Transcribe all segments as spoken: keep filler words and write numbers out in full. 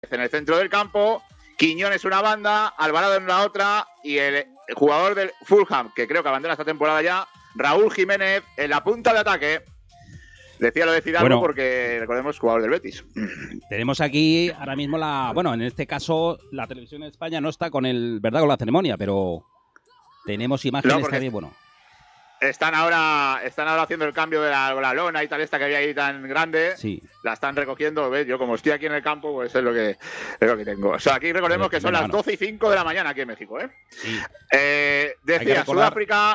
en el centro del campo, Quiñones una banda, Alvarado en la otra y el, el jugador del Fulham, que creo que abandona esta temporada ya, Raúl Jiménez, en la punta de ataque. Decía lo de Fidalgo bueno, porque, recordemos, jugador del Betis. Tenemos aquí ahora mismo la... Bueno, en este caso, la televisión en España no está con el verdad con la ceremonia, pero tenemos imágenes no, también, bueno. Están ahora, están ahora haciendo el cambio de la, la lona y tal, esta que había ahí tan grande. Sí. La están recogiendo, ¿ves? Yo como estoy aquí en el campo, pues es lo que, es lo que tengo. O sea, aquí recordemos que son las doce y cinco de la mañana aquí en México, ¿eh? Sí. eh decía, Sudáfrica...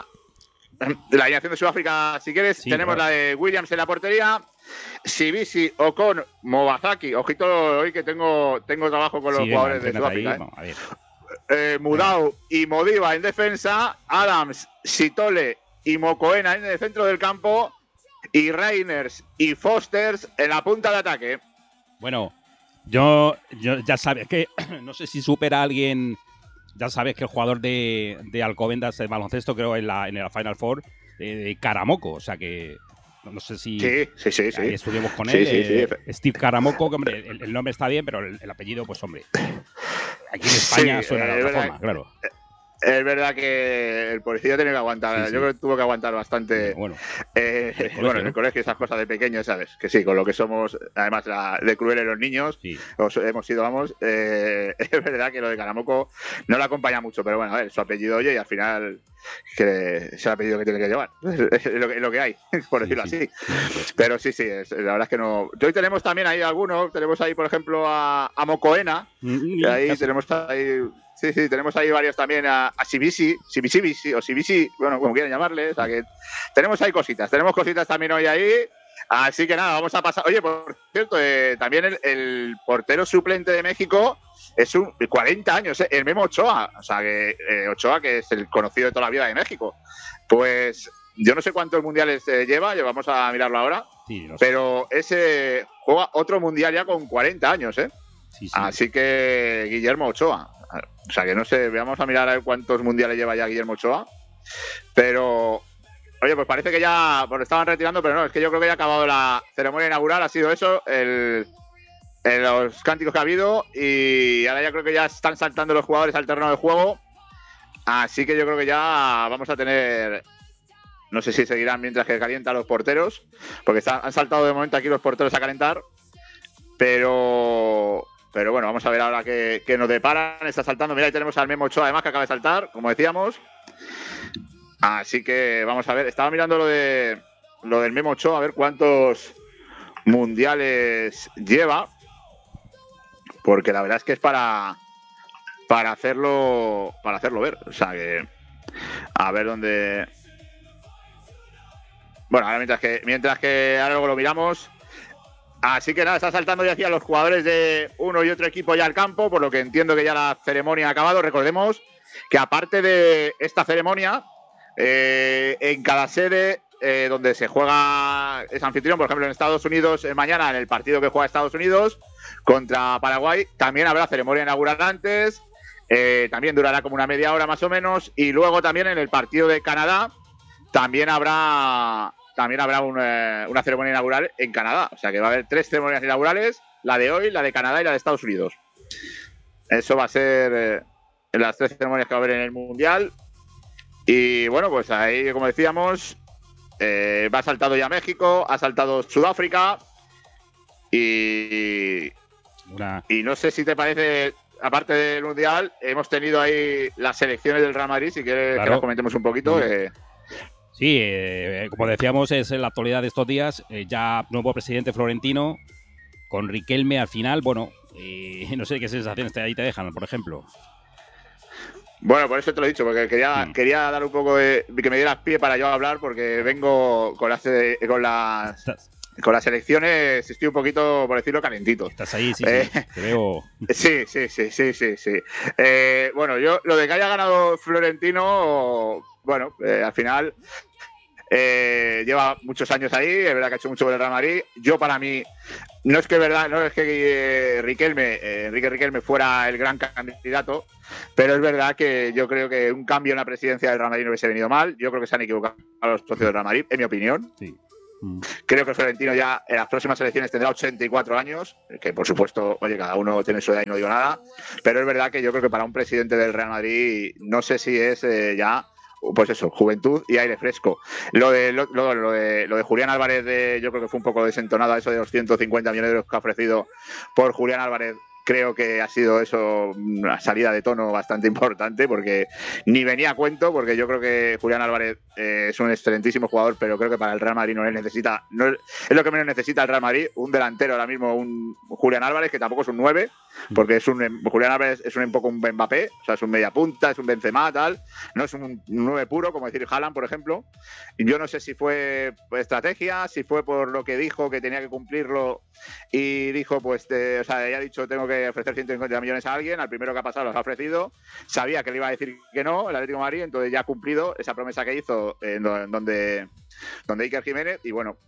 La alineación de Sudáfrica, si quieres, sí, tenemos claro. La de Williams en la portería, Sibisi, Ocon, Mobazaki. Ojito hoy que tengo, tengo trabajo con los sí, jugadores de Sudáfrica. Ahí, ¿eh? A ver. Eh, Mudau y Modiva en defensa, Adams, Sitole y Mokoena en el centro del campo y Reiners y Fosters en la punta de ataque. Bueno, yo, yo ya sabes que no sé si supera a alguien. Ya sabes que el jugador de, de Alcobendas de baloncesto, creo, en la, en la Final Four, eh, de Karamoko, o sea que no sé si sí, sí, sí, sí. estuvimos con sí, él. Sí, eh, sí. Steve Karamoko, que hombre, el, el nombre está bien, pero el, el apellido, pues hombre, aquí en España sí, suena de otra verdad, forma, claro. Es verdad que el policía tiene que aguantar, sí, sí. Yo creo que tuvo que aguantar bastante. Bueno, eh, en el colegio, bueno, en ¿no? el colegio esas cosas de pequeños, ¿sabes? Que sí, con lo que somos, además la, de crueles los niños, sí. os, hemos sido, vamos, eh, es verdad que lo de Karamoko no le acompaña mucho, pero bueno, a ver, su apellido oye y al final que es el apellido que tiene que llevar, es lo que, es lo que hay, por decirlo sí, sí. así. Pero sí, sí, es, la verdad es que no. Hoy tenemos también ahí algunos, tenemos ahí, por ejemplo, a, a Mokoena, mm, que ahí casi. tenemos ahí. Sí, sí, tenemos ahí varios también a, a Sibisi, Sibisi, o Sibisi, bueno, como quieran llamarle. O sea que tenemos ahí cositas, tenemos cositas también hoy ahí. Así que nada, vamos a pasar. Oye, por cierto, eh, también el, el portero suplente de México es un cuarenta años, eh, el Memo Ochoa. O sea que eh, Ochoa, que es el conocido de toda la vida de México. Pues yo no sé cuántos mundiales eh, lleva, vamos a mirarlo ahora. Sí, no sé. Pero ese juega otro mundial ya con cuarenta años, ¿eh? Sí, sí. Así que Guillermo Ochoa. O sea que no sé, vamos a mirar a ver cuántos mundiales lleva ya Guillermo Ochoa. Pero, oye, pues parece que ya pues estaban retirando, pero no, es que yo creo que ya ha acabado la ceremonia inaugural, ha sido eso, el, el, los cánticos que ha habido, y ahora ya creo que ya están saltando los jugadores al terreno de juego. Así que yo creo que ya vamos a tener, no sé si seguirán mientras que calientan los porteros, porque están, han saltado de momento aquí los porteros a calentar, pero... Pero bueno, vamos a ver ahora qué, qué nos deparan. Está saltando. Mira, ahí tenemos al Memo Ochoa, además, que acaba de saltar, como decíamos. Así que vamos a ver. Estaba mirando lo de lo del Memo Ochoa, a ver cuántos mundiales lleva. Porque la verdad es que es para, para hacerlo para hacerlo ver. O sea que a ver dónde. Bueno, ahora mientras que mientras que ahora luego lo miramos. Así que nada, está saltando ya hacia los jugadores de uno y otro equipo ya al campo, por lo que entiendo que ya la ceremonia ha acabado. Recordemos que aparte de esta ceremonia, eh, en cada sede eh, donde se juega es anfitrión, por ejemplo en Estados Unidos, eh, mañana en el partido que juega Estados Unidos contra Paraguay, también habrá ceremonia inaugural antes, eh, también durará como una media hora más o menos, y luego también en el partido de Canadá también habrá... También habrá una, una ceremonia inaugural en Canadá. O sea que va a haber tres ceremonias inaugurales, la de hoy, la de Canadá y la de Estados Unidos. Eso va a ser eh, las tres ceremonias que va a haber en el Mundial. Y bueno, pues ahí, como decíamos, eh, va saltado ya México, ha saltado Sudáfrica. Y, una... y no sé si te parece, aparte del Mundial, hemos tenido ahí las selecciones del Real Madrid. Si quieres claro. que las comentemos un poquito. Eh, Sí, eh, como decíamos, es en la actualidad de estos días, eh, ya nuevo presidente Florentino, con Riquelme al final, bueno, eh, no sé qué sensaciones te, ahí te dejan, por ejemplo. Bueno, por eso te lo he dicho, porque quería, mm. quería dar un poco de... que me dieras pie para yo hablar, porque vengo con las, con las, ¿Estás? con las elecciones, estoy un poquito, por decirlo, calentito. Estás ahí, sí, eh, sí, te veo... Sí, sí, sí, sí, sí, sí. Eh, bueno, yo, lo de que haya ganado Florentino, bueno, eh, al final... Eh, lleva muchos años ahí, es verdad que ha hecho mucho por el Real Madrid. Yo, para mí, no es que verdad, no es que eh, Riquelme, eh, Enrique Riquelme fuera el gran candidato, pero es verdad que yo creo que un cambio en la presidencia del Real Madrid no hubiese venido mal. Yo creo que se han equivocado los socios del Real Madrid, en mi opinión. Sí. Mm. Creo que Florentino ya en las próximas elecciones tendrá ochenta y cuatro años, que por supuesto, oye, cada uno tiene su edad y no digo nada, pero es verdad que yo creo que para un presidente del Real Madrid, no sé si es eh, ya, pues eso, juventud y aire fresco. Lo de, lo, lo, lo de, lo de Julián Álvarez, de, yo creo que fue un poco desentonado, eso de los ciento cincuenta millones de euros que ha ofrecido por Julián Álvarez. Creo que ha sido eso una salida de tono bastante importante, porque ni venía a cuento, porque yo creo que Julián Álvarez eh, es un excelentísimo jugador, pero creo que para el Real Madrid no le necesita, no es, es lo que menos necesita el Real Madrid, un delantero ahora mismo, un Julián Álvarez, que tampoco es un nueve, porque es un Julián Álvarez es un, un poco un Mbappé, o sea, es un media punta, es un Benzema, tal, no es un nueve puro, como decir Haaland, por ejemplo. Y yo no sé si fue estrategia, si fue por lo que dijo, que tenía que cumplirlo, y dijo, pues, te, o sea, ya ha dicho, tengo que ofrecer ciento cincuenta millones a alguien, al primero que ha pasado los ha ofrecido, sabía que le iba a decir que no, el Atlético de Madrid, entonces ya ha cumplido esa promesa que hizo en donde, donde Iker Jiménez, y bueno,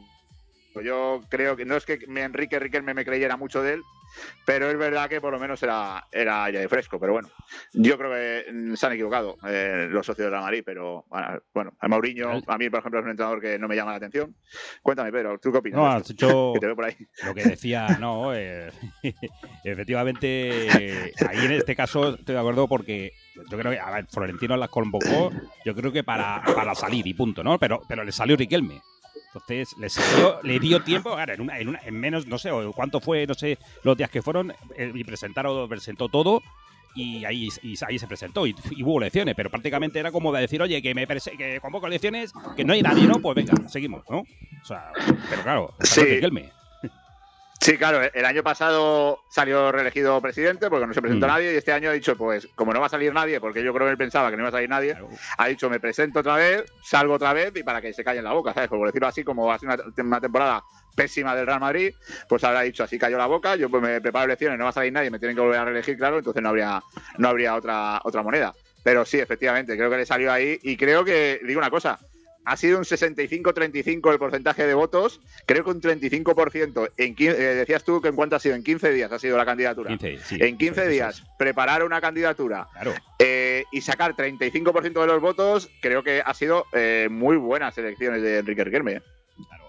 yo creo que no es que Enrique Riquelme me creyera mucho de él, pero es verdad que por lo menos era, era ya de fresco, pero bueno, yo creo que se han equivocado eh, los socios de la Madrid, pero bueno, a Mourinho, a mí por ejemplo es un entrenador que no me llama la atención. Cuéntame, Pedro, ¿tú qué opinas? No, has hecho que te veo por ahí. Lo que decía, no, eh, efectivamente, eh, ahí en este caso estoy de acuerdo porque yo creo que a ver, Florentino las convocó, yo creo que para, para salir y punto, ¿no? Pero, pero le salió Riquelme. Entonces le salió, le dio tiempo, claro, en, una, en, una, en menos, no sé, o cuánto fue, no sé, los días que fueron, eh, y presentaron, presentó todo, y ahí, y ahí se presentó, y, y hubo elecciones, pero prácticamente era como de decir, oye, que me que convoco elecciones, que no hay nadie, ¿no? Pues venga, seguimos, ¿no? O sea, pero claro, sí. Riquelme. Sí, claro, el año pasado salió reelegido presidente porque no se presentó mm. nadie, y este año ha dicho, pues, como no va a salir nadie, porque yo creo que él pensaba que no iba a salir nadie, claro. Ha dicho, me presento otra vez, salgo otra vez, y para que se callen la boca, ¿sabes? Por decirlo así, como ha sido una, una temporada pésima del Real Madrid, pues habrá dicho, así cayó la boca, yo pues me preparo elecciones, no va a salir nadie, me tienen que volver a reelegir, claro, entonces no habría, no habría otra, otra moneda. Pero sí, efectivamente, creo que le salió ahí, y creo que, digo una cosa, ha sido un sesenta y cinco treinta y cinco el porcentaje de votos, creo que un treinta y cinco por ciento. En quince, eh, decías tú que en cuánto ha sido, en quince días ha sido la candidatura. quince, sí, en quince sí, días, sí. Preparar una candidatura claro. eh, y sacar treinta y cinco por ciento de los votos, creo que ha sido eh, muy buenas elecciones de Enrique Riquelme. Claro.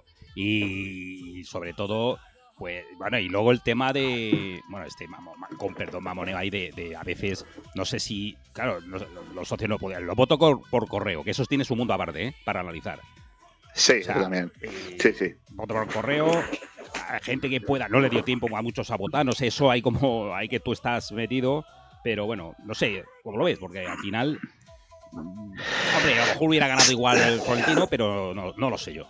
Y sobre todo, pues, bueno, y luego el tema de, bueno, este, con perdón, mamoneo ahí de, de a veces, no sé si, claro, los, los socios no podían, los voto por, por correo, que esos tiene su mundo aparte, ¿eh? Para analizar. Sí, o sea, también. Eh, sí, sí. Voto por correo, a gente que pueda, no le dio tiempo a muchos a votar, no sé, eso hay como, hay que tú estás metido, pero bueno, no sé, ¿cómo lo ves? Porque al final, hombre, a lo mejor hubiera ganado igual el Florentino, pero no, no lo sé yo.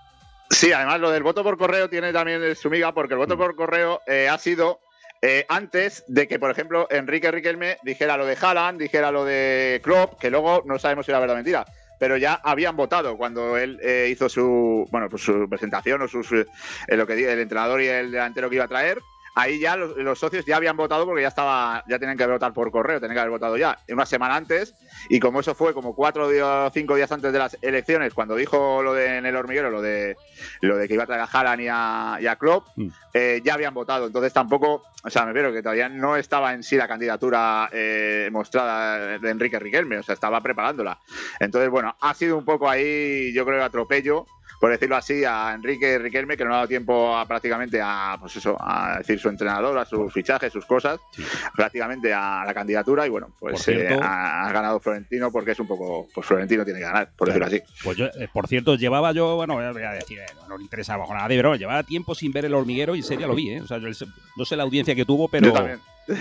Sí, además lo del voto por correo tiene también su miga, porque el voto por correo eh, ha sido eh, antes de que, por ejemplo, Enrique Riquelme dijera lo de Haaland, dijera lo de Klopp, que luego no sabemos si era verdad o mentira, pero ya habían votado cuando él eh, hizo su, bueno, pues su presentación o sus, eh, lo que el entrenador y el delantero que iba a traer. Ahí ya los, los socios ya habían votado porque ya estaba, ya tenían que votar por correo, tenían que haber votado ya una semana antes, y como eso fue como cuatro o cinco días antes de las elecciones, cuando dijo lo de en el hormiguero, lo de lo de que iba a traer a Haaland y a, y a Klopp, mm. eh, ya habían votado, entonces tampoco, o sea, me refiero que todavía no estaba en sí la candidatura eh, mostrada de Enrique Riquelme, o sea, estaba preparándola. Entonces, bueno, ha sido un poco ahí, yo creo, atropello, por decirlo así, a Enrique Riquelme, que no ha dado tiempo a, prácticamente a, pues eso, a decir su entrenador, a sus fichajes, sus cosas, sí. prácticamente a la candidatura, y bueno, pues cierto, eh, ha, ha ganado Florentino porque es un poco, pues Florentino tiene que ganar, por claro. decirlo así. Pues yo, eh, por cierto, llevaba yo, bueno, voy a decir, eh, no le interesaba nada de broma, llevaba tiempo sin ver El Hormiguero y sería lo vi, ¿eh? O sea, yo, no sé la audiencia que tuvo, pero... Yo también.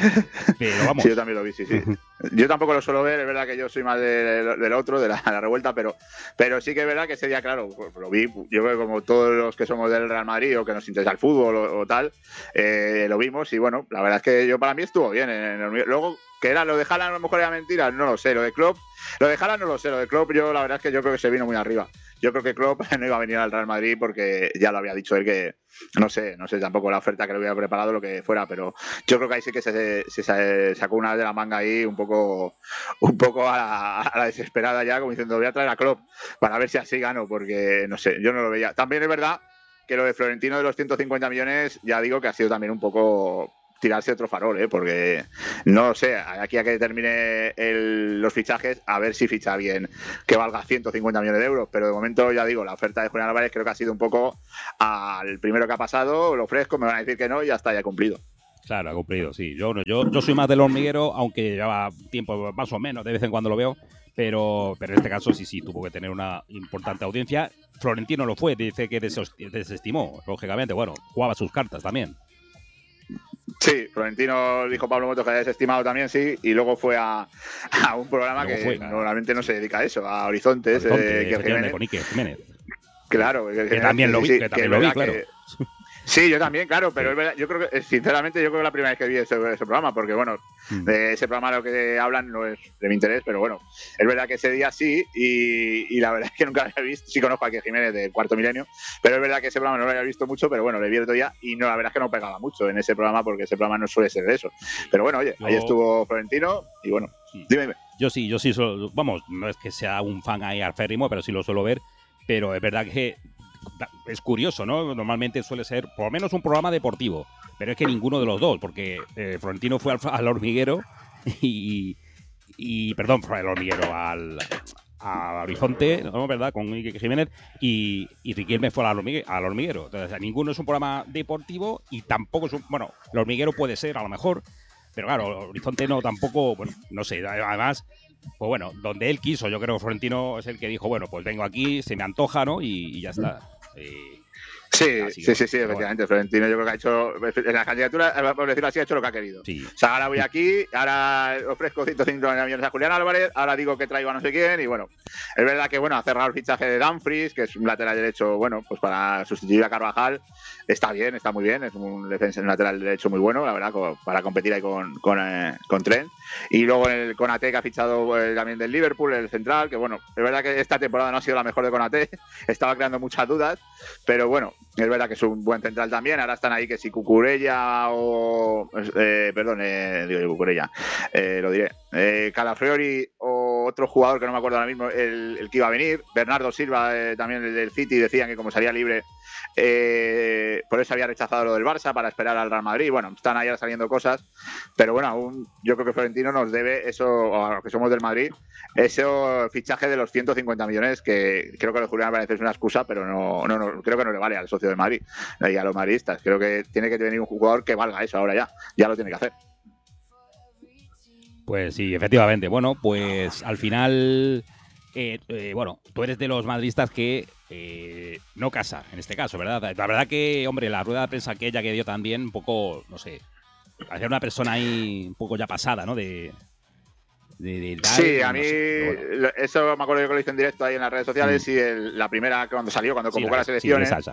Pero vamos. Sí, yo también lo vi, sí, sí. Yo tampoco lo suelo ver, es verdad que yo soy más del de, de otro, de la, de la revuelta, pero, pero sí que es verdad que ese día, claro, pues lo vi, yo creo que como todos los que somos del Real Madrid o que nos interesa el fútbol o, o tal, eh, lo vimos, y bueno, la verdad es que yo para mí estuvo bien. En el, luego, que era lo de Haaland, a lo mejor era mentira, no lo sé, lo de Klopp, lo de Haaland no lo sé, lo de Klopp yo la verdad es que yo creo que se vino muy arriba. Yo creo que Klopp no iba a venir al Real Madrid porque ya lo había dicho él que, no sé, no sé tampoco la oferta que le hubiera preparado, lo que fuera, pero yo creo que ahí sí que se, se, se sacó una de la manga ahí un poco, un poco a la, a la desesperada ya, como diciendo, voy a traer a Klopp para ver si así gano, porque no sé, yo no lo veía. También es verdad que lo de Florentino de los ciento cincuenta millones, ya digo que ha sido también un poco tirarse otro farol, ¿eh? Porque no sé, aquí a que termine el, los fichajes, a ver si ficha bien que valga ciento cincuenta millones de euros, pero de momento ya digo, la oferta de Julián Álvarez creo que ha sido un poco al primero que ha pasado, lo ofrezco, me van a decir que no y ya está, ya cumplido. Claro, ha cumplido, sí. Yo, yo, yo soy más del hormiguero, aunque lleva tiempo más o menos, de vez en cuando lo veo, pero, pero en este caso sí, sí, tuvo que tener una importante audiencia. Florentino lo fue, dice que desestimó, lógicamente, bueno, jugaba sus cartas también. Sí, Florentino dijo Pablo Motos que había desestimado también, sí, y luego fue a, a un programa que fue, claro. normalmente no se dedica a eso, a Horizontes, Horizonte, eh, que Jiménez, con Iker Jiménez. Claro, que, que también lo vi, sí, que también que lo vi, claro. Que, sí, yo también, claro, pero sí. Es verdad, yo creo que, sinceramente, yo creo que es la primera vez que vi ese, ese programa, porque bueno, mm. de ese programa lo que hablan no es de mi interés, pero bueno, es verdad que ese día sí, y, y la verdad es que nunca lo había visto, sí conozco a Iker Jiménez del Cuarto Milenio, pero es verdad que ese programa no lo había visto mucho, pero bueno, le vi el otro día y no, la verdad es que no pegaba mucho en ese programa, porque ese programa no suele ser de eso. Pero bueno, oye, yo... ahí estuvo Florentino, y bueno, sí. dime, dime. Yo sí, yo sí, solo, vamos, no es que sea un fan ahí alférrimo, pero sí lo suelo ver, pero es verdad que es curioso, ¿no? Normalmente suele ser por lo menos un programa deportivo, pero es que ninguno de los dos, porque eh, Florentino fue al, al hormiguero y, y perdón, fue al hormiguero, al, a Horizonte, ¿no? ¿Verdad? Con Iker Jiménez y, y Riquelme fue al hormiguero, al hormiguero. Entonces, o sea, ninguno es un programa deportivo y tampoco es un, bueno, el hormiguero puede ser a lo mejor, pero claro, Horizonte no, tampoco, bueno, no sé, además, pues bueno, donde él quiso, yo creo que Florentino es el que dijo, bueno, pues vengo aquí, se me antoja, ¿no? Y, y ya está. Eh, Sí, así, sí, sí, sí, efectivamente. Bueno. Florentino yo creo que ha hecho, en la candidatura, por decirlo así, ha hecho lo que ha querido. Sí. O sea, ahora voy aquí, ahora ofrezco ciento cincuenta millones a Julián Álvarez, ahora digo que traigo a no sé quién, y bueno, es verdad que bueno, ha cerrado el fichaje de Dumfries, que es un lateral derecho, bueno, pues para sustituir a Carvajal, está bien, está muy bien, es un defensa, un lateral derecho muy bueno, la verdad, para competir ahí con, con, eh, con Trent. Y luego el Konaté, que ha fichado eh, también del Liverpool, el central, que bueno, es verdad que esta temporada no ha sido la mejor de Konaté, estaba creando muchas dudas, pero bueno, es verdad que es un buen central también. Ahora están ahí que si Cucurella o... Eh, perdón, eh, digo Cucurella, eh, lo diré. Eh, Calafiori o otro jugador que no me acuerdo ahora mismo, el, el que iba a venir. Bernardo Silva, eh, también el del City, decían que como salía libre, eh, por eso había rechazado lo del Barça para esperar al Real Madrid. Bueno, están ahí saliendo cosas, pero bueno, aún yo creo que Florentino nos debe eso, a los que somos del Madrid, ese fichaje de los ciento cincuenta millones, que creo que lo de Julián Álvarez es una excusa, pero no, no, no creo que no le vale al socio de Madrid y a los madridistas. Creo que tiene que venir un jugador que valga eso ahora ya, ya lo tiene que hacer. Pues sí, efectivamente. Bueno, pues al final, eh, eh, bueno, tú eres de los madridistas que eh, no casa, en este caso, ¿verdad? La verdad que, hombre, la rueda de prensa aquella que dio también, un poco, no sé, parecía una persona ahí un poco ya pasada, ¿no? De, de, de tal, sí, a no mí sé, bueno. Eso me acuerdo yo que lo hice en directo ahí en las redes sociales, mm. y el, la primera cuando salió, cuando convocó sí, la, las elecciones. Sí,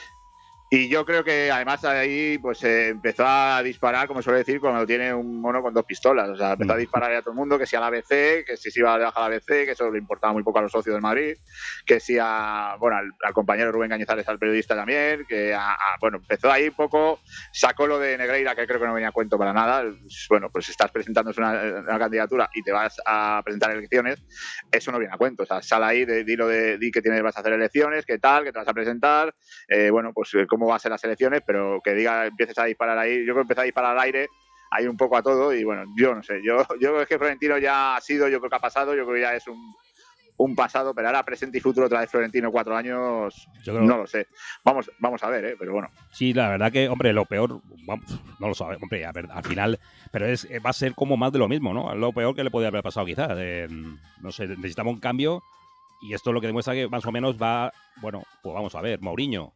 y yo creo que además ahí pues eh, empezó a disparar, como suele decir, cuando tiene un mono con dos pistolas. O sea, empezó mm. a disparar a todo el mundo, que si a la A B C, que si se iba a dejar la A B C, que eso le importaba muy poco a los socios del Madrid, que si a, bueno, al, al compañero Rubén Cañizares, al periodista también, que a, a, bueno, empezó ahí un poco, sacó lo de Negreira, que creo que no venía a cuento para nada. Bueno, pues estás presentándose una, una candidatura y te vas a presentar elecciones, eso no viene a cuento. O sea, sal ahí, de, di lo de, di que tienes, vas a hacer elecciones, qué tal, que te vas a presentar, eh, bueno, pues cómo va a ser las elecciones, pero que diga, empieces a disparar ahí, yo creo que empecé a disparar al aire, ahí un poco a todo, y bueno, yo no sé, yo, yo creo que Florentino ya ha sido, yo creo que ha pasado, yo creo que ya es un, un pasado, pero ahora presente y futuro otra vez Florentino cuatro años, yo creo, no lo sé, vamos, vamos a ver, ¿eh? Pero bueno. Sí, la verdad que, hombre, lo peor, vamos, no lo sabe, hombre, a ver, al final, pero es va a ser como más de lo mismo, ¿no? Lo peor que le podía haber pasado quizás, eh, no sé, necesitamos un cambio, y esto es lo que demuestra que más o menos va, bueno, pues vamos a ver, Mourinho.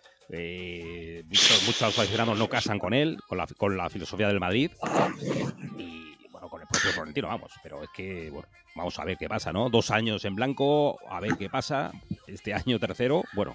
Eh, muchos, muchos aficionados no casan con él, con la, con la filosofía del Madrid y bueno, con el propio Florentino, vamos, pero es que, bueno, vamos a ver qué pasa, ¿no? Dos años en blanco, a ver qué pasa, este año tercero, bueno.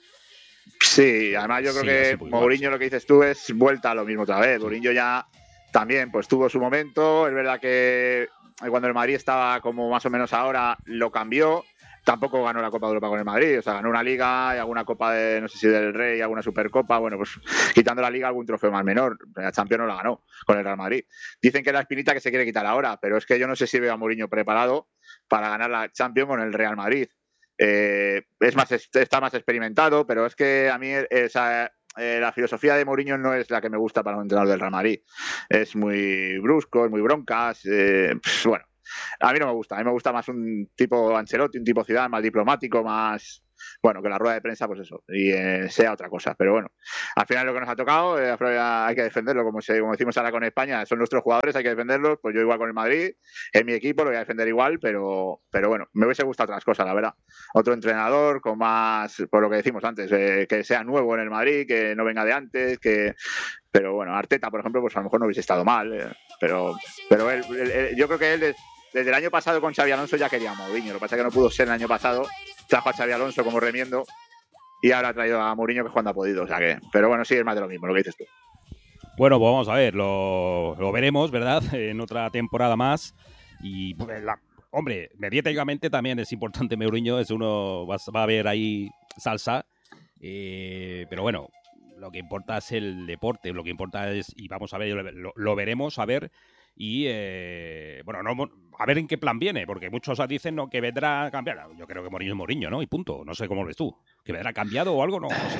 Sí, además yo creo sí, que Mourinho, lo que dices tú, es vuelta a lo mismo otra vez. Sí. Mourinho ya también pues tuvo su momento, es verdad que cuando el Madrid estaba como más o menos ahora, lo cambió. Tampoco ganó la Copa de Europa con el Madrid, o sea, ganó una Liga y alguna Copa de, no sé si del Rey, alguna Supercopa, bueno, pues quitando la Liga algún trofeo más menor, la Champions no la ganó con el Real Madrid. Dicen que es la espinita que se quiere quitar ahora, pero es que yo no sé si veo a Mourinho preparado para ganar la Champions con el Real Madrid. Eh, es más, está más experimentado, pero es que a mí esa, eh, la filosofía de Mourinho no es la que me gusta para un entrenador del Real Madrid. Es muy brusco, es muy broncas, eh, pff, bueno, a mí no me gusta, a mí me gusta más un tipo Ancelotti, un tipo Zidane, más diplomático, más, bueno, que la rueda de prensa, pues eso, y eh, sea otra cosa. Pero bueno, al final lo que nos ha tocado, eh, hay que defenderlo, como, se, como decimos ahora con España, son nuestros jugadores, hay que defenderlos, pues yo igual con el Madrid, en mi equipo lo voy a defender igual, pero, pero bueno, me hubiese gustado otras cosas, la verdad. Otro entrenador con más, por lo que decimos antes, eh, que sea nuevo en el Madrid, que no venga de antes, que... Pero bueno, Arteta, por ejemplo, pues a lo mejor no hubiese estado mal, eh, pero, pero él, él, él, yo creo que él... Es, desde el año pasado con Xabi Alonso ya quería a Mourinho, lo que pasa es que no pudo ser el año pasado, trajo a Xabi Alonso como remiendo y ahora ha traído a Mourinho que es cuando ha podido, o sea que, pero bueno, sí, es más de lo mismo, lo que dices tú. Bueno, pues vamos a ver, lo, lo veremos, ¿verdad? En otra temporada más y, pues, la, hombre, mediáticamente también es importante Mourinho, es uno, va, va a haber ahí salsa, eh, pero bueno, lo que importa es el deporte, lo que importa es, y vamos a ver, lo, lo veremos, a ver. Y, eh, bueno, no, a ver en qué plan viene, porque muchos dicen no, que vendrá a cambiar. Yo creo que Mourinho es Mourinho, ¿no? Y punto. No sé cómo lo ves tú. ¿Que vendrá cambiado o algo? No, no sé.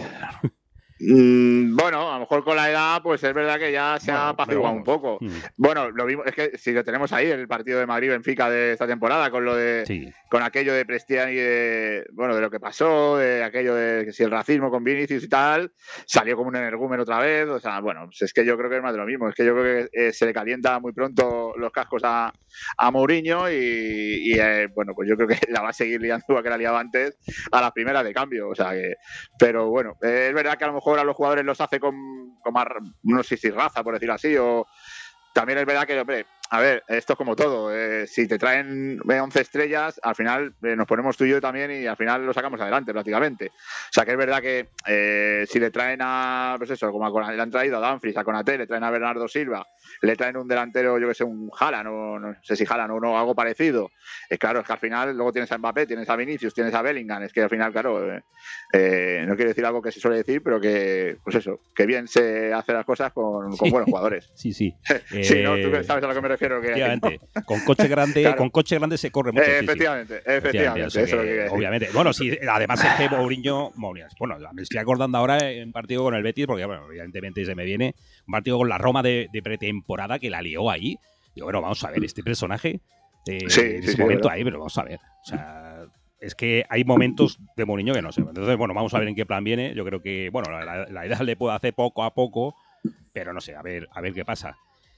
Mm, bueno, a lo mejor con la edad, pues es verdad que ya se bueno, ha apaciguado un poco. Mm. Bueno, lo mismo, es que si lo tenemos ahí, el partido de Madrid-Benfica de esta temporada, con lo de, sí. con aquello de Prestiani, de, bueno, de lo que pasó, de aquello de que si el racismo con Vinicius y tal, salió como un energúmeno otra vez, o sea, bueno, pues es que yo creo que es más de lo mismo, es que yo creo que eh, se le calienta muy pronto los cascos a, a Mourinho y, y eh, bueno, pues yo creo que la va a seguir liando igual que la liaba antes a las primeras de cambio, o sea que, pero bueno, eh, es verdad que a lo mejor a los jugadores los hace con, con más, no sé si raza, por decirlo así, o también es verdad que, hombre, a ver, esto es como todo, eh, si te traen once estrellas, al final eh, nos ponemos tú y yo también y al final lo sacamos adelante prácticamente. O sea que es verdad que eh, si le traen a, pues eso, como a, le han traído a Dumfries, a Konaté, le traen a Bernardo Silva, le traen un delantero, yo que sé, un Haaland, o no sé si Haaland o no, algo parecido, eh, claro, es que al final luego tienes a Mbappé, tienes a Vinicius, tienes a Bellingham, es que al final, claro, eh, eh, no quiero decir algo que se suele decir, pero que, pues eso, que bien se hace las cosas con, sí. con buenos jugadores. Sí, sí. sí, ¿no? Tú sabes a lo que me refiero. Que efectivamente, ¿no? con coche grande, claro. con coche grande se corre mucho. Eh, efectivamente, sí, sí. efectivamente, efectivamente. O sea eso que, es lo que obviamente. Bueno, sí, además es que Mourinho, Mourinho, bueno, me estoy acordando ahora en un partido con el Betis, porque bueno, evidentemente se me viene un partido con la Roma de, de pretemporada que la lió ahí. Digo, bueno, vamos a ver, este personaje eh, sí, en sí, ese sí, momento ahí, pero vamos a ver. O sea, es que hay momentos de Mourinho que no sé. Entonces, bueno, vamos a ver en qué plan viene. Yo creo que, bueno, la, la edad le puede hacer poco a poco, pero no sé, a ver, a ver qué pasa.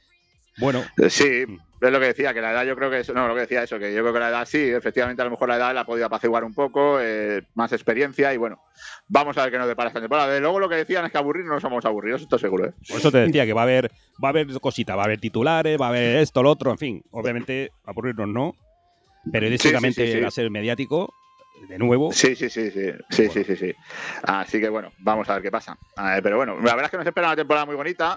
Bueno. Sí, es lo que decía, que la edad yo creo que eso, no, lo que decía eso, que yo creo que la edad sí, efectivamente a lo mejor la edad la ha podido apaciguar un poco, eh, más experiencia y bueno, vamos a ver qué nos depara esta temporada. De luego lo que decían es que aburrir no somos aburridos, esto seguro, ¿eh? Por eso te decía que va a haber, va a haber cositas, va a haber titulares, va a haber esto, lo otro, en fin, obviamente aburrirnos no, periodísticamente sí, sí, sí, sí. va a ser mediático. De nuevo. Sí, sí, sí, sí, sí, sí, sí, sí. Así que bueno, vamos a ver qué pasa. Eh, pero bueno, la verdad es que nos espera una temporada muy bonita,